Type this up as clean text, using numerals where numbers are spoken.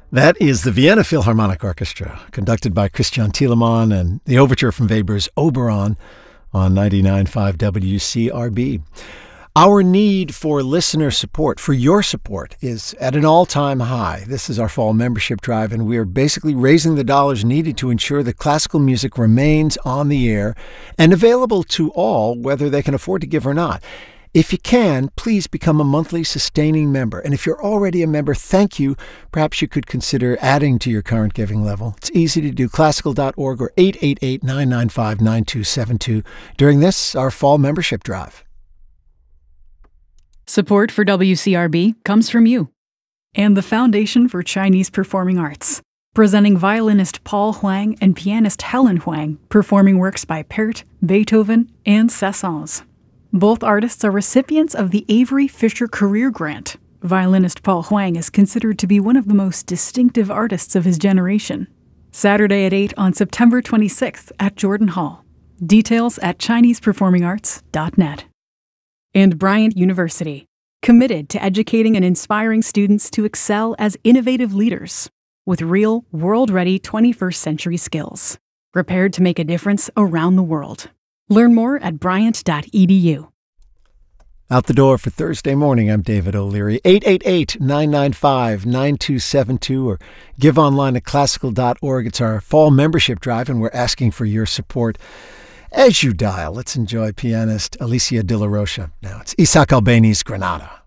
That is the Vienna Philharmonic Orchestra, conducted by Christian Thielemann, and the overture from Weber's Oberon on 99.5 WCRB. Our need for listener support, for your support, is at an all-time high. This is our fall membership drive, and we are basically raising the dollars needed to ensure that classical music remains on the air and available to all, whether they can afford to give or not. If you can, please become a monthly sustaining member. And if you're already a member, thank you. Perhaps you could consider adding to your current giving level. It's easy to do. Classical.org or 888-995-9272 during this, our fall membership drive. Support for WCRB comes from you and the Foundation for Chinese Performing Arts, presenting violinist Paul Huang and pianist Helen Huang performing works by Pärt, Beethoven, and Saint-Saëns. Both artists are recipients of the Avery Fisher Career Grant. Violinist Paul Huang is considered to be one of the most distinctive artists of his generation. Saturday at 8 on September 26th at Jordan Hall. Details at ChinesePerformingArts.net. And Bryant University, committed to educating and inspiring students to excel as innovative leaders with real, world-ready 21st century skills, prepared to make a difference around the world. Learn more at bryant.edu. Out the door for Thursday morning, I'm David O'Leary. 888-995-9272 or give online at classical.org. It's our fall membership drive, and we're asking for your support. As you dial, let's enjoy pianist Alicia De La Rocha. Now it's Isaac Albéniz Granada.